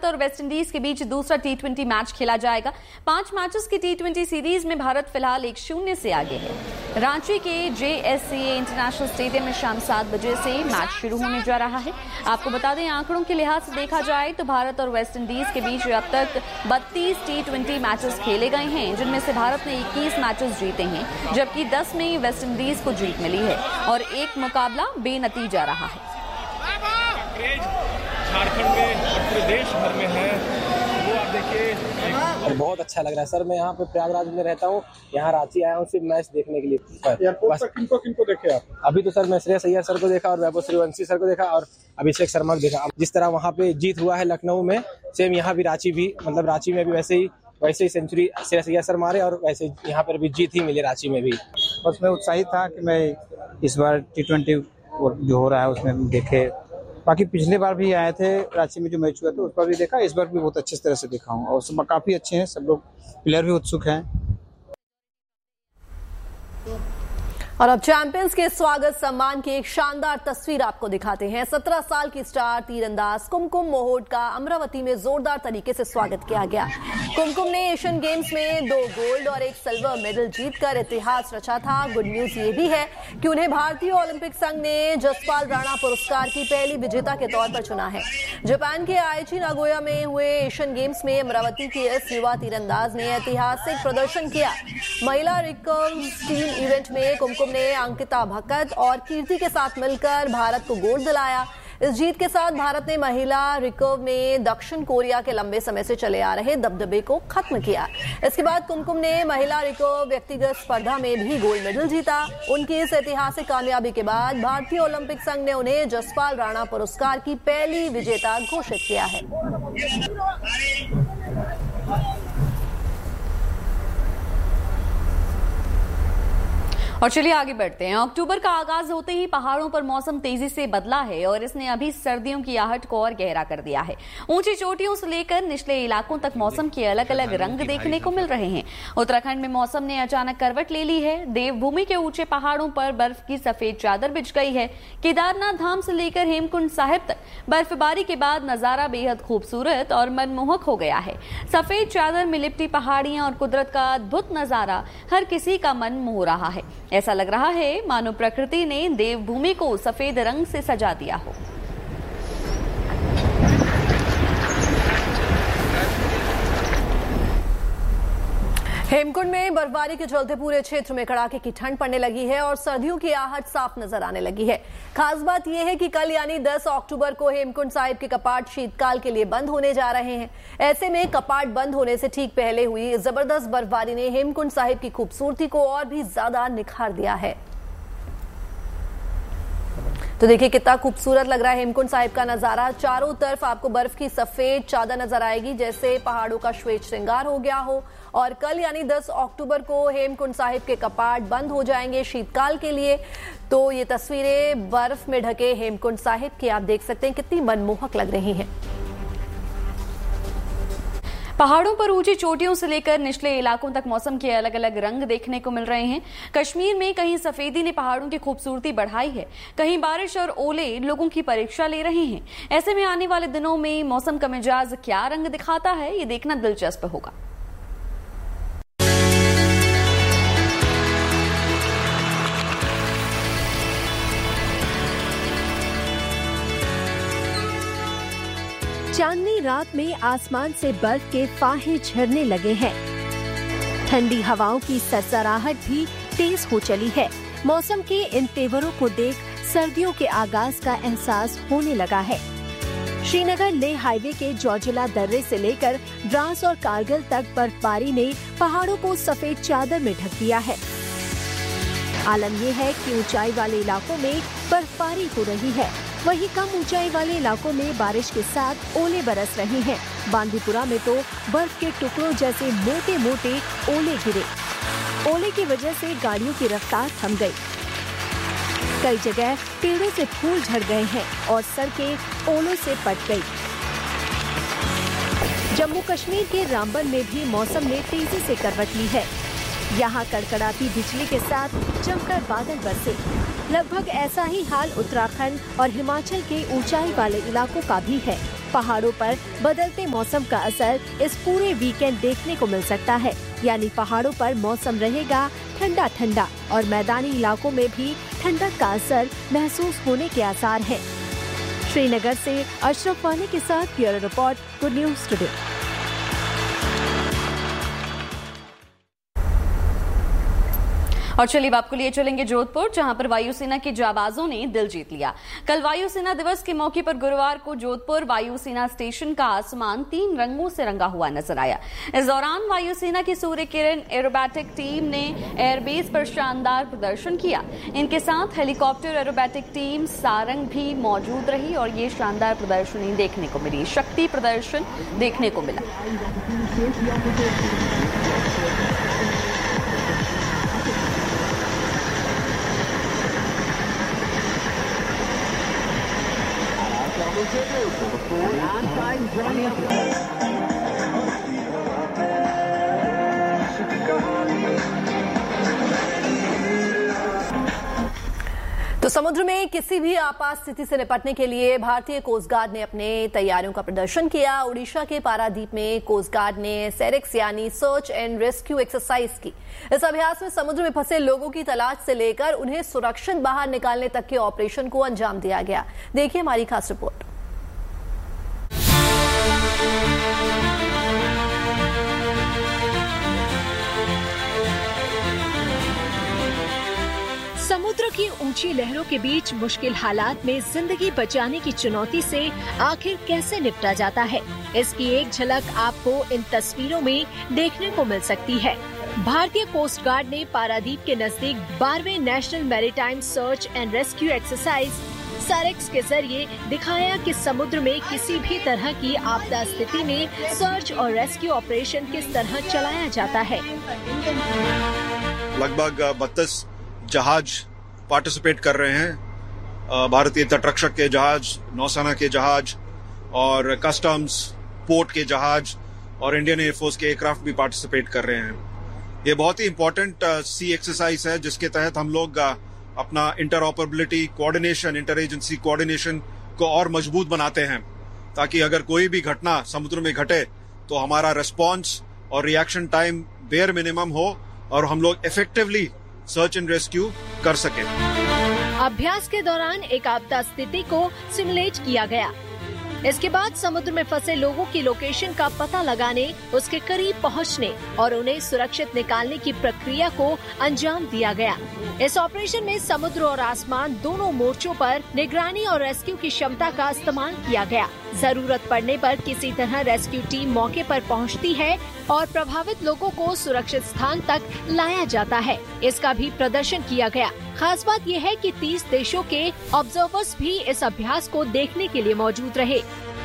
भारत और वेस्टइंडीज के बीच दूसरा T20 मैच खेला जाएगा। 5 मैचेस की T20 सीरीज में भारत फिलहाल 1-0 से आगे है। रांची के JSCA इंटरनेशनल स्टेडियम में शाम 7 बजे से मैच शुरू होने जा रहा है। आपको बता दें, आंकड़ों के लिहाज से देखा जाए तो भारत और वेस्टइंडीज के बीच अब तक 32 T20 मैचेस खेले गए हैं, जिनमें से भारत ने 21 मैचेस जीते हैं, जबकि 10 में वेस्टइंडीज को जीत मिली है और एक मुकाबला बेनतीजा रहा है। झारखंड में और पूरे देश भर में है, वो आप देखिए। बहुत अच्छा लग रहा है सर। मैं यहाँ पे प्रयागराज में रहता हूँ, यहाँ रांची आया हूँ सिर्फ मैच देखने के लिए। एयरपोर्ट पर किनको देखे आप? अभी तो सर मैं श्रेयस अय्यर सर को देखा और वैभव सूर्यवंशी सर को देखा और अभिषेक शर्मा को देखा। जिस तरह वहाँ पे जीत हुआ है लखनऊ में, सेम यहाँ भी रांची में भी वैसे ही सेंचुरी श्रेयस अय्यर सर मारे और वैसे यहाँ पर भी जीत ही मिली रांची में भी। बस मैं उत्साहित था कि मैं इस बार T20 जो हो रहा है उसमें देखे। बाकी पिछले बार भी आए थे रांची में जो मैच हुआ था उस पर भी देखा, इस बार भी बहुत अच्छी तरह से देखा हूँ और सब काफी अच्छे हैं, सब लोग प्लेयर भी उत्सुक हैं। और अब चैंपियंस के स्वागत सम्मान की एक शानदार तस्वीर आपको दिखाते हैं। 17 साल की स्टार तीरंदाज कुमकुम मोहोड का अमरावती में जोरदार तरीके से स्वागत किया गया। कुमकुम ने एशियन गेम्स में 2 गोल्ड और 1 सिल्वर मेडल जीतकर इतिहास रचा था। गुड न्यूज ये भी है कि उन्हें भारतीय ओलंपिक संघ ने जसपाल राणा पुरस्कार की पहली विजेता के तौर पर चुना है। जापान के आईची नागोया में हुए एशियन गेम्स में अमरावती की इस युवा तीरंदाज ने ऐतिहासिक प्रदर्शन किया। महिला रिकर्व टीम इवेंट में कुमकुम ने अंकिता भकत और कीर्ति के साथ मिलकर भारत को गोल्ड दिलाया। इस जीत के साथ भारत ने महिला रिकर्व में दक्षिण कोरिया के लंबे समय से चले आ रहे दबदबे को खत्म किया। इसके बाद कुमकुम ने महिला रिकर्व व्यक्तिगत स्पर्धा में भी गोल्ड मेडल जीता। उनकी इस ऐतिहासिक कामयाबी के बाद भारतीय ओलंपिक संघ ने उन्हें जसपाल राणा पुरस्कार की पहली विजेता घोषित किया है। और चलिए आगे बढ़ते हैं। अक्टूबर का आगाज होते ही पहाड़ों पर मौसम तेजी से बदला है और इसने अभी सर्दियों की आहट को और गहरा कर दिया है। ऊंची चोटियों से लेकर निचले इलाकों तक मौसम के अलग अलग रंग देखने को मिल रहे हैं। उत्तराखंड में मौसम ने अचानक करवट ले ली है। देवभूमि के ऊंचे पहाड़ों पर बर्फ की सफेद चादर बिछ गई है। केदारनाथ धाम से लेकर हेमकुंड साहिब तक बर्फबारी के बाद नजारा बेहद खूबसूरत और मनमोहक हो गया है। सफेद चादर में लिपटी पहाड़ियां और कुदरत का अद्भुत नजारा हर किसी का मन मोह रहा है। ऐसा लग रहा है मानो प्रकृति ने देवभूमि को सफेद रंग से सजा दिया हो। हेमकुंड में बर्फबारी के चलते पूरे क्षेत्र में कड़ाके की ठंड पड़ने लगी है और सर्दियों की आहट साफ नजर आने लगी है। खास बात यह है कि कल यानी 10 अक्टूबर को हेमकुंड साहिब के कपाट शीतकाल के लिए बंद होने जा रहे हैं। ऐसे में कपाट बंद होने से ठीक पहले हुई जबरदस्त बर्फबारी ने हेमकुंड साहिब की खूबसूरती को और भी ज्यादा निखार दिया है। तो देखिए कितना खूबसूरत लग रहा है हेमकुंड साहिब का नजारा। चारों तरफ आपको बर्फ की सफेद चादर नजर आएगी, जैसे पहाड़ों का श्वेत श्रृंगार हो गया हो। और कल यानी 10 अक्टूबर को हेमकुंड साहिब के कपाट बंद हो जाएंगे शीतकाल के लिए। तो ये तस्वीरें बर्फ में ढके हेमकुंड साहिब की आप देख सकते हैं कितनी मनमोहक लग रही हैं। पहाड़ों पर ऊंची चोटियों से लेकर निचले इलाकों तक मौसम के अलग अलग रंग देखने को मिल रहे हैं। कश्मीर में कहीं सफेदी ने पहाड़ों की खूबसूरती बढ़ाई है, कहीं बारिश और ओले लोगों की परीक्षा ले रहे हैं। ऐसे में आने वाले दिनों में मौसम का मिजाज क्या रंग दिखाता है, ये देखना दिलचस्प होगा। चांदनी रात में आसमान से बर्फ के फाहे झरने लगे हैं। ठंडी हवाओं की सरसराहट भी तेज हो चली है। मौसम के इन तेवरों को देख सर्दियों के आगाज का एहसास होने लगा है। श्रीनगर लेह हाईवे के जोजिला दर्रे से लेकर द्रास और कारगिल तक बर्फबारी ने पहाड़ों को सफेद चादर में ढक दिया है। आलम यह है कि ऊंचाई वाले इलाकों में बर्फबारी हो रही है, वहीं कम ऊंचाई वाले इलाकों में बारिश के साथ ओले बरस रहे हैं। बांदीपुरा में तो बर्फ के टुकड़ों जैसे मोटे मोटे ओले गिरे। ओले की वजह से गाड़ियों की रफ्तार थम गई। कई जगह पेड़ों से फूल झड़ गए हैं और सड़कें ओलों से पट गई। जम्मू कश्मीर के रामबन में भी मौसम ने तेजी से करवट ली है। यहाँ कड़कड़ाती बिजली के साथ जमकर बादल बरसे। लगभग ऐसा ही हाल उत्तराखंड और हिमाचल के ऊंचाई वाले इलाकों का भी है। पहाड़ों पर बदलते मौसम का असर इस पूरे वीकेंड देखने को मिल सकता है। यानी पहाड़ों पर मौसम रहेगा ठंडा ठंडा और मैदानी इलाकों में भी ठंडक का असर महसूस होने के आसार हैं। श्रीनगर से अशरफ वानी के साथ bureau report, good news today. और चलिए आपको लिए चलेंगे जोधपुर, जहां पर वायुसेना के जाबाजों ने दिल जीत लिया। कल वायुसेना दिवस के मौके पर गुरुवार को जोधपुर वायुसेना स्टेशन का आसमान 3 रंगों से रंगा हुआ नजर आया। इस दौरान वायुसेना की सूर्य किरण एरोबैटिक टीम ने एयरबेस पर शानदार प्रदर्शन किया। इनके साथ हेलीकॉप्टर एरोबैटिक टीम सारंग भी मौजूद रही और ये शानदार प्रदर्शनी देखने को मिली। शक्ति प्रदर्शन देखने को मिला। तो समुद्र में किसी भी आपात स्थिति से निपटने के लिए भारतीय कोस्ट गार्ड ने अपने तैयारियों का प्रदर्शन किया। उड़ीसा के पारादीप में कोस्ट गार्ड ने सेरेक्स यानी सर्च एंड रेस्क्यू एक्सरसाइज की। इस अभ्यास में समुद्र में फंसे लोगों की तलाश से लेकर उन्हें सुरक्षित बाहर निकालने तक के ऑपरेशन को अंजाम दिया गया। देखिए हमारी खास रिपोर्ट। समुद्र की ऊंची लहरों के बीच मुश्किल हालात में जिंदगी बचाने की चुनौती से आखिर कैसे निपटा जाता है, इसकी एक झलक आपको इन तस्वीरों में देखने को मिल सकती है। भारतीय कोस्ट गार्ड ने पारादीप के नजदीक 12वें national maritime search and rescue exercise सेरेक्स के जरिए दिखाया कि समुद्र में किसी भी तरह की आपदा स्थिति में सर्च और रेस्क्यू ऑपरेशन किस तरह चलाया जाता है। लगभग 32 जहाज पार्टिसिपेट कर रहे हैं। भारतीय तटरक्षक के जहाज, नौसेना के जहाज और कस्टम्स, पोर्ट के जहाज और इंडियन एयरफोर्स के एयरक्राफ्ट भी पार्टिसिपेट कर रहे हैं। ये बहुत ही इम्पोर्टेंट सी एक्सरसाइज है, जिसके तहत हम लोग अपना interoperability, coordination, inter agency coordination को और मजबूत बनाते हैं, ताकि अगर कोई भी घटना समुद्र में घटे तो हमारा रिस्पॉन्स और रिएक्शन टाइम बेयर मिनिमम हो और हम लोग इफेक्टिवली सर्च एंड रेस्क्यू कर सके। अभ्यास के दौरान एक आपदा स्थिति को सिमुलेट किया गया। इसके बाद समुद्र में फंसे लोगों की लोकेशन का पता लगाने, उसके करीब पहुंचने और उन्हें सुरक्षित निकालने की प्रक्रिया को अंजाम दिया गया। इस ऑपरेशन में समुद्र और आसमान दोनों मोर्चों पर निगरानी और रेस्क्यू की क्षमता का इस्तेमाल किया गया। जरूरत पड़ने पर किसी तरह रेस्क्यू टीम मौके पर पहुंचती है और प्रभावित लोगों को सुरक्षित स्थान तक लाया जाता है। इसका भी प्रदर्शन किया गया। खास बात यह है कि 30 देशों के ऑब्जर्वर्स भी इस अभ्यास को देखने के लिए मौजूद रहे।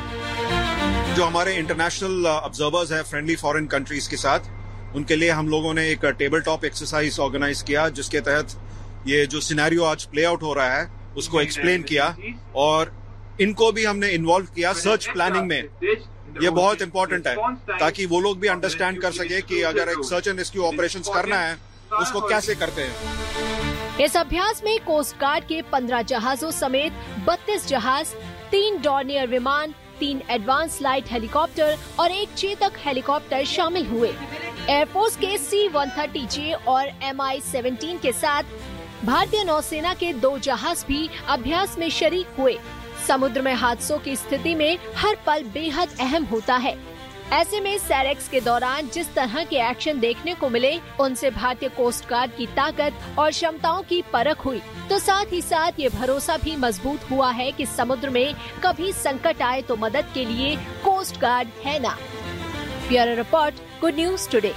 जो हमारे इंटरनेशनल ऑब्जर्वर्स हैं फ्रेंडली फॉरेन कंट्रीज के साथ, उनके लिए हम लोगों ने एक टेबल टॉप एक्सरसाइज ऑर्गेनाइज किया, जिसके तहत ये जो सिनेरियो आज प्ले आउट हो रहा है उसको एक्सप्लेन किया और इनको भी हमने इन्वॉल्व किया सर्च प्लानिंग में। ये बहुत इम्पोर्टेंट है ताकि वो लोग भी अंडरस्टैंड कर सके कि अगर एक सर्च एंड रेस्क्यू ऑपरेशंस करना है उसको कैसे करते हैं। इस अभ्यास में कोस्ट गार्ड के 15 जहाजों समेत 32 जहाज, 3 डॉर्नियर विमान, 3 एडवांस लाइट हेलीकॉप्टर और 1 चेतक हेलीकॉप्टर शामिल हुए। एयरफोर्स के C-130J और MI-17 के साथ भारतीय नौसेना के 2 जहाज भी अभ्यास में शरीक हुए। समुद्र में हादसों की स्थिति में हर पल बेहद अहम होता है। ऐसे में सेरेक्स के दौरान जिस तरह के एक्शन देखने को मिले, उनसे भारतीय कोस्ट गार्ड की ताकत और क्षमताओं की परख हुई। तो साथ ही साथ ये भरोसा भी मजबूत हुआ है कि समुद्र में कभी संकट आए तो मदद के लिए कोस्ट गार्ड है ना। Bureau report, good news today.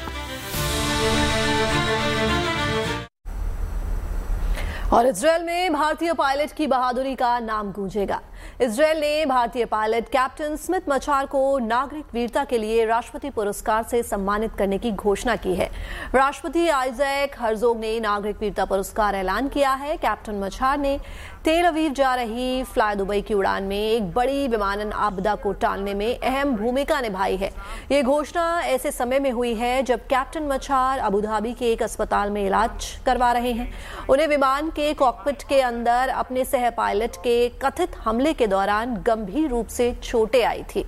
और इजरायल में भारतीय पायलट की बहादुरी का नाम गूंजेगा। इजरायल ने भारतीय पायलट कैप्टन स्मिथ मछार को नागरिक वीरता के लिए राष्ट्रपति पुरस्कार से सम्मानित करने की घोषणा की है। राष्ट्रपति आइजैक हर्जोग ने नागरिक वीरता पुरस्कार ऐलान किया है। कैप्टन मछार ने तेल अवीव जा रही फ्लाई दुबई की उड़ान में एक बड़ी विमानन आपदा को टालने में अहम भूमिका निभाई है। ये घोषणा ऐसे समय में हुई है जब कैप्टन मछार अबू धाबी के एक अस्पताल में इलाज करवा रहे हैं। उन्हें विमान के कॉकपिट के अंदर अपने सह पायलट के कथित हमले के के दौरान गंभीर रूप से चोटें आई थी।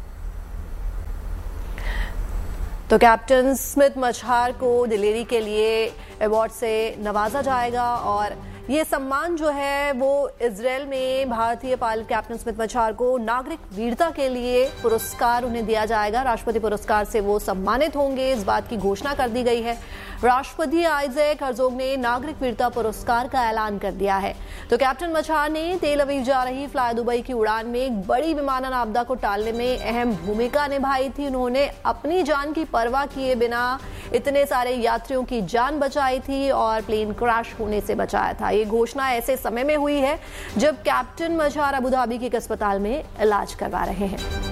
तो कैप्टन स्मिथ मछार को दिलेरी के लिए अवार्ड से नवाजा जाएगा और ये सम्मान जो है वो इजराइल में भारतीय पायलट कैप्टन स्मिथ मछार को नागरिक वीरता के लिए पुरस्कार उन्हें दिया जाएगा। राष्ट्रपति पुरस्कार से वो सम्मानित होंगे, इस बात की घोषणा कर दी गई है। राष्ट्रपति आइजैक हर्जोग ने नागरिक वीरता पुरस्कार का ऐलान कर दिया है। तो कैप्टन मछार ने तेल अवीव जा रही फ्लाई दुबई की उड़ान में एक बड़ी विमानन आपदा को टालने में अहम भूमिका निभाई थी। उन्होंने अपनी जान की परवाह किए बिना इतने सारे यात्रियों की जान बचाई थी और प्लेन क्रैश होने से बचाया था। ये घोषणा ऐसे समय में हुई है जब कैप्टन मछार अबू धाबी के एक अस्पताल में इलाज करवा रहे हैं।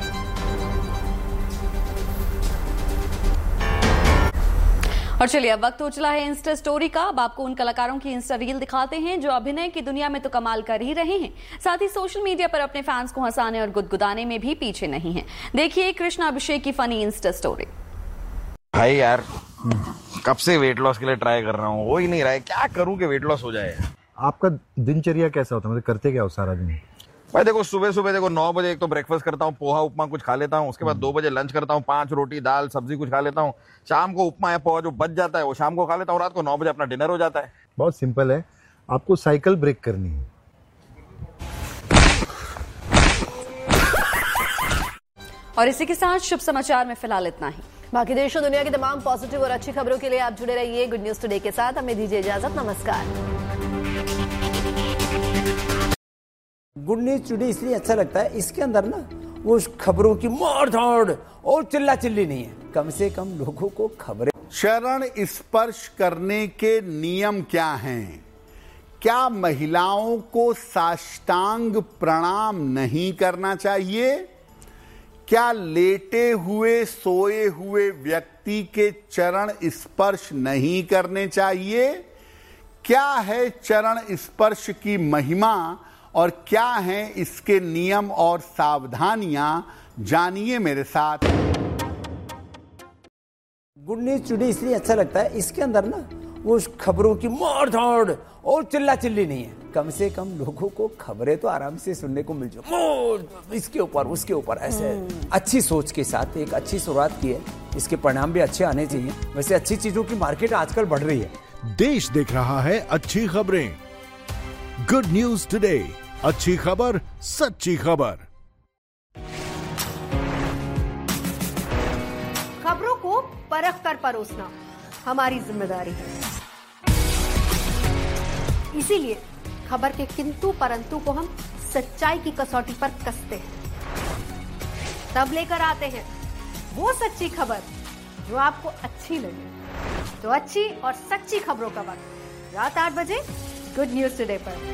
और चलिए अब वक्त हो चला है इंस्टा स्टोरी का। अब आपको उन कलाकारों की इंस्टा रील दिखाते हैं जो अभिनय की दुनिया में तो कमाल कर ही रहे हैं, साथ ही सोशल मीडिया पर अपने फैंस को हंसाने और गुदगुदाने में भी पीछे नहीं हैं। देखिए कृष्णा अभिषेक की फनी इंस्टा स्टोरी। भाई यार कब से वेट लॉस के लिए ट्राई कर रहा हूँ, हो ही नहीं रहा है, क्या करूँ कि वेट लॉस हो जाए। आपका दिनचर्या कैसा होता है, मतलब करते क्या हो सारा दिन? भाई देखो सुबह सुबह देखो 9 बजे एक तो ब्रेकफास्ट करता हूँ, पोहा उपमा कुछ खा लेता हूँ, उसके बाद 2 बजे लंच करता हूँ, 5 रोटी दाल सब्जी कुछ खा लेता हूँ, शाम को उपमा या पोहा जो बच जाता है वो शाम को खा लेता हूँ, रात को 9 बजे अपना डिनर हो जाता है। बहुत सिंपल है, आपको साइकिल ब्रेक करनी है। और इसी के साथ शुभ समाचार में फिलहाल इतना ही। बाकी देश और दुनिया की तमाम पॉजिटिव और अच्छी खबरों के लिए आप जुड़े रहिए गुड न्यूज टुडे के साथ। हमें दीजिए इजाजत, नमस्कार। गुड न्यूज टुडे इसलिए अच्छा लगता है, इसके अंदर ना वो खबरों की मार धाड़ और चिल्ला चिल्ली नहीं है, कम से कम लोगों को खबरें। चरण स्पर्श करने के नियम क्या हैं? क्या महिलाओं को साष्टांग प्रणाम नहीं करना चाहिए? क्या लेटे हुए सोए हुए व्यक्ति के चरण स्पर्श नहीं करने चाहिए? क्या है चरण स्पर्श की महिमा और क्या हैं इसके नियम और सावधानियां, जानिए मेरे साथ। गुड न्यूज टुडे इसलिए अच्छा लगता है, इसके अंदर ना वो खबरों की मार धाड़ और चिल्ला चिल्ली नहीं है, कम से कम लोगों को खबरें तो आराम से सुनने को मिल जाए, इसके ऊपर उसके ऊपर ऐसे अच्छी सोच के साथ एक अच्छी शुरुआत की है, इसके परिणाम भी अच्छे आने चाहिए। वैसे अच्छी चीजों की मार्केट आजकल बढ़ रही है। देश देख रहा है अच्छी खबरें। गुड न्यूज टुडे, अच्छी खबर सच्ची खबर। खबरों को परख कर परोसना हमारी जिम्मेदारी है, इसीलिए खबर के किंतु परंतु को हम सच्चाई की कसौटी पर कसते हैं, तब लेकर आते हैं वो सच्ची खबर जो आपको अच्छी लगे। तो अच्छी और सच्ची खबरों का वक्त रात 8 बजे गुड न्यूज टुडे पर।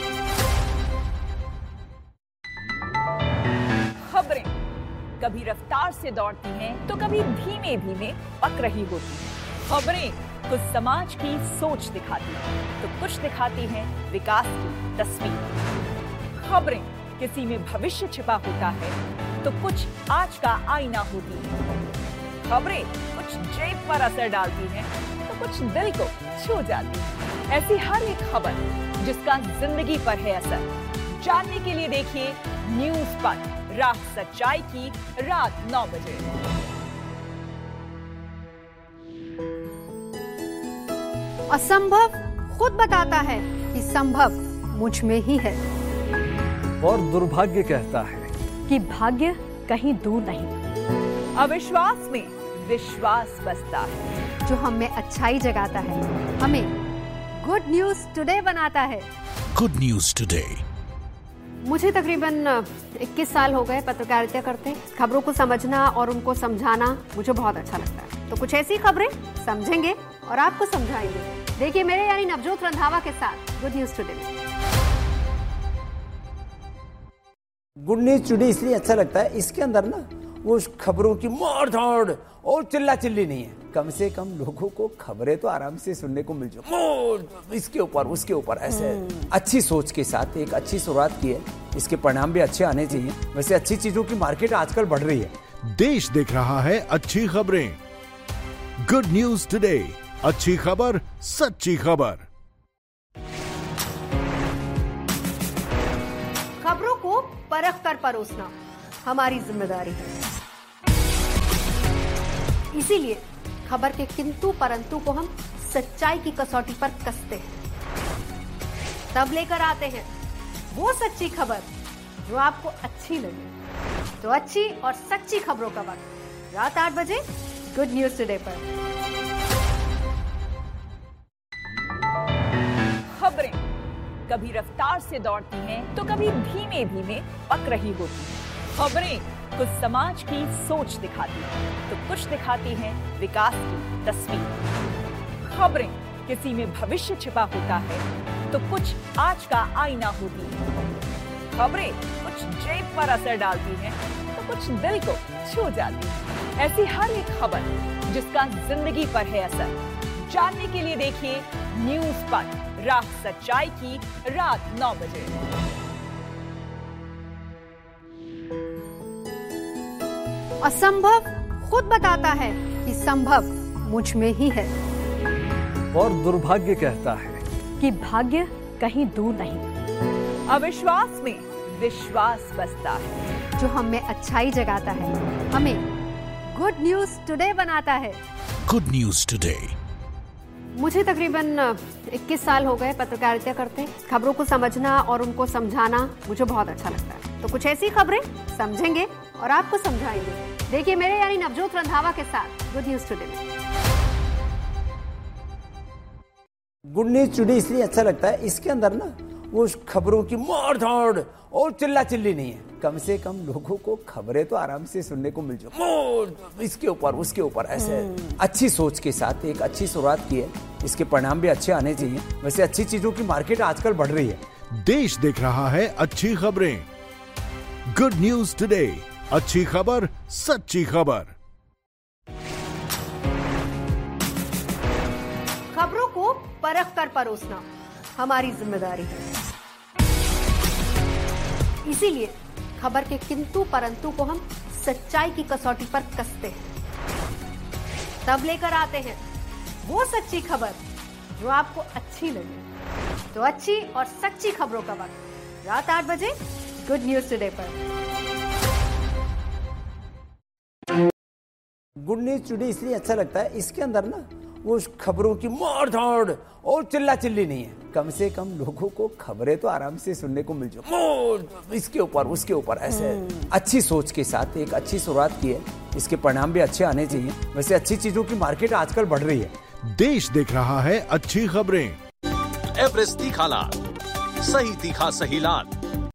खबरें कभी रफ्तार से दौड़ती हैं तो कभी धीमे धीमे पक रही होती हैं। खबरें कुछ समाज की सोच दिखाती हैं तो कुछ दिखाती हैं विकास की तस्वीर। खबरें किसी में भविष्य छिपा होता है तो कुछ आज का आईना होती है। खबरें कुछ जेब पर असर डालती हैं तो कुछ दिल को छू जाती है। ऐसी हर एक खबर जिसका जिंदगी पर है असर, जानने के लिए देखिए न्यूज़ पर राह सच्चाई की रात 9 बजे। असंभव खुद बताता है कि संभव मुझ में ही है, और दुर्भाग्य कहता है कि भाग्य कहीं दूर नहीं। अविश्वास में विश्वास बसता है, जो हम में अच्छाई जगाता है, हमें गुड न्यूज टुडे बनाता है। Good news today. मुझे तकरीबन 21 साल हो गए पत्रकारिता करते। खबरों को समझना और उनको समझाना मुझे बहुत अच्छा लगता है। तो कुछ ऐसी खबरें समझेंगे और आपको समझाएंगे। देखिए मेरे यानी नवजोत रंधावा के साथ गुड न्यूज टुडे में। गुड न्यूज टुडे इसलिए अच्छा लगता है, इसके अंदर ना वो खबरों की मार धाड़ और चिल्ला चिल्ली नहीं है, कम से कम लोगों को खबरें तो आराम से सुनने को मिल जाए, इसके ऊपर उसके ऊपर ऐसे अच्छी सोच के साथ एक अच्छी शुरुआत की है, इसके परिणाम भी अच्छे आने चाहिए। वैसे अच्छी चीजों की मार्केट आजकल बढ़ रही है। देश देख रहा है अच्छी खबरें। गुड न्यूज टुडे, अच्छी खबर सच्ची खबर। खबरों को परख कर परोसना हमारी जिम्मेदारी है। इसीलिए खबर के किंतु परंतु को हम सच्चाई की कसौटी पर कसते हैं, तब लेकर आते हैं वो सच्ची खबर जो आपको अच्छी लगे। तो अच्छी और सच्ची खबरों का वक्त रात 8 बजे गुड न्यूज टुडे पर। खबरें कभी रफ्तार से दौड़ती हैं तो कभी धीमे धीमे पक रही होती हैं। खबरें कुछ समाज की सोच दिखाती हैं तो कुछ दिखाती हैं विकास की तस्वीर। खबरें किसी में भविष्य छिपा होता है तो कुछ आज का आईना होती है। खबरें कुछ जेब पर असर डालती हैं तो कुछ दिल को छू जाती है। ऐसी हर एक खबर जिसका जिंदगी पर है असर, जानने के लिए देखिए न्यूज़ पर राह सच्चाई की रात 9 बजे। असंभव खुद बताता है कि संभव मुझ में ही है, और दुर्भाग्य कहता है कि भाग्य कहीं दूर नहीं। अविश्वास में विश्वास बसता है, जो हम में अच्छाई जगाता है, हमें गुड न्यूज टुडे बनाता है। Good news today. मुझे तकरीबन 21 साल हो गए पत्रकारिता करते। खबरों को समझना और उनको समझाना मुझे बहुत अच्छा लगता है। तो कुछ ऐसी खबरें समझेंगे और आपको समझाएंगे। देखिए मेरे यानी नवजोत रंधावा के साथ गुड न्यूज टुडे में। गुड न्यूज टुडे इसलिए अच्छा लगता है, इसके अंदर ना वो खबरों की मार धाड़ और चिल्ला चिल्ली नहीं है। कम से कम लोगों को खबरें तो आराम से सुनने को मिल जाए, इसके ऊपर उसके ऊपर ऐसे अच्छी सोच के साथ एक अच्छी शुरुआत की है। इसके परिणाम भी अच्छे आने चाहिए। वैसे अच्छी चीजों की मार्केट आजकल बढ़ रही है। देश देख रहा है अच्छी खबरें। गुड न्यूज टुडे, अच्छी खबर सच्ची खबर। खबरों को परख कर परोसना हमारी जिम्मेदारी है। इसीलिए खबर के किंतु परंतु को हम सच्चाई की कसौटी पर कसते हैं, तब लेकर आते हैं वो सच्ची खबर जो आपको अच्छी लगे। तो अच्छी और सच्ची खबरों का वक्त रात 8 बजे गुड न्यूज टुडे पर। गुड न्यूज टुडे इसलिए अच्छा लगता है, इसके अंदर ना वो खबरों की मार धाड़ और चिल्ला चिल्ली नहीं है। कम से कम लोगों को खबरें तो आराम से सुनने को मिल जाए, इसके ऊपर उसके ऊपर ऐसे अच्छी सोच के साथ एक अच्छी शुरुआत की है। इसके परिणाम भी अच्छे आने चाहिए। वैसे अच्छी चीजों की मार्केट आजकल बढ़ रही है। देश देख रहा है अच्छी खबरें। एवरेस्ट तीखा लाल, सही तीखा सही लाल।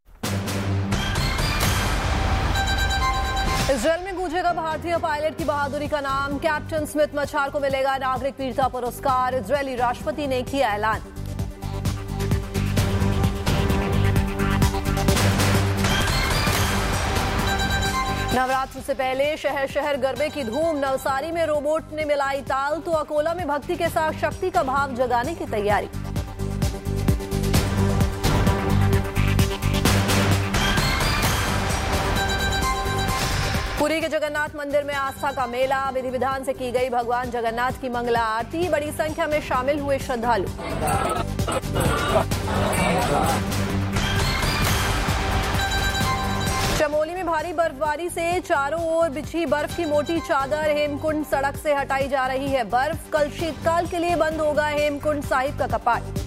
इजरायल में गूंजेगा भारतीय पायलट की बहादुरी का नाम। कैप्टन स्मिथ मछार को मिलेगा नागरिक वीरता पुरस्कार। इजरायली राष्ट्रपति ने किया ऐलान। नवरात्र से पहले शहर शहर गरबे की धूम। नवसारी में रोबोट ने मिलाई ताल तो अकोला में भक्ति के साथ शक्ति का भाव जगाने की तैयारी। पुरी के जगन्नाथ मंदिर में आस्था का मेला। विधि विधान से की गई भगवान जगन्नाथ की मंगला आरती। बड़ी संख्या में शामिल हुए श्रद्धालु। चमोली में भारी बर्फबारी से चारों ओर बिछी बर्फ की मोटी चादर। हेमकुंड सड़क से हटाई जा रही है बर्फ। कल शीतकाल के लिए बंद होगा हेमकुंड साहिब का कपाट।